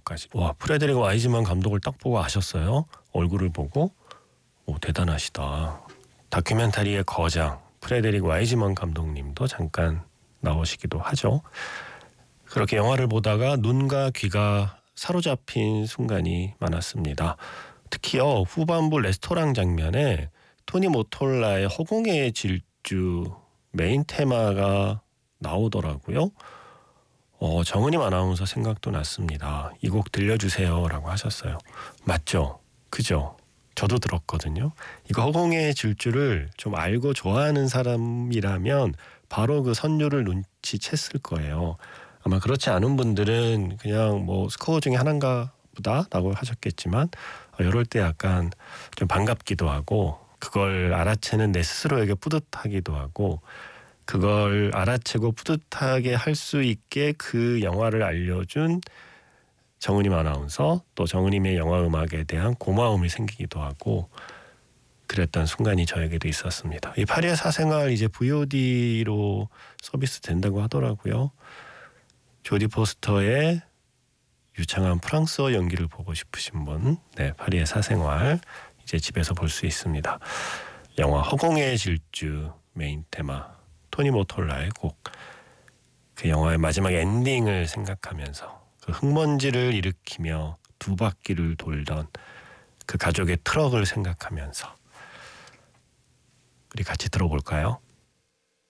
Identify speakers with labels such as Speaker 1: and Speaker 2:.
Speaker 1: 것까지. 와, 프레데릭 와이즈만 감독을 딱 보고 아셨어요? 얼굴을 보고? 오, 대단하시다. 다큐멘터리의 거장 프레데릭 와이즈만 감독님도 잠깐 나오시기도 하죠. 그렇게 영화를 보다가 눈과 귀가 사로잡힌 순간이 많았습니다. 특히요, 후반부 레스토랑 장면에 토니 모톨라의 허공의 질주 메인 테마가 나오더라고요. 정은임 아나운서 생각도 났습니다. 이 곡 들려주세요 라고 하셨어요. 맞죠? 그죠? 저도 들었거든요. 이거 허공의 질주를 좀 알고 좋아하는 사람이라면 바로 그 선율을 눈치챘을 거예요. 아마 그렇지 않은 분들은 그냥 뭐 스코어 중에 하나인가 보다 라고 하셨겠지만, 이럴 때 약간 좀 반갑기도 하고, 그걸 알아채는 내 스스로에게 뿌듯하기도 하고, 그걸 알아채고 뿌듯하게 할 수 있게 그 영화를 알려준 정은임 아나운서, 또 정은임의 영화 음악에 대한 고마움이 생기기도 하고, 그랬던 순간이 저에게도 있었습니다. 이 파리의 사생활 이제 VOD로 서비스 된다고 하더라고요. 조디 포스터의 유창한 프랑스어 연기를 보고 싶으신 분, 네, 파리의 사생활 이제 집에서 볼 수 있습니다. 영화 허공의 질주 메인 테마 토니 모톨라의 곡, 그 영화의 마지막 엔딩을 생각하면서 그 흙먼지를 일으키며 두 바퀴를 돌던 그 가족의 트럭을 생각하면서 우리 같이 들어볼까요?